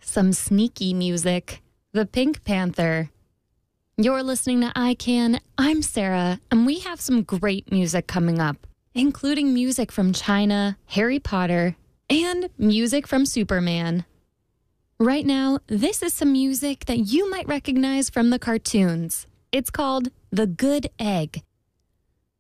some sneaky music, the Pink Panther. You're listening to I Can. I'm Sarah, and we have some great music coming up, including music from China, Harry Potter, and music from Superman. Right now, this is some music that you might recognize from the cartoons. It's called The Good Egg.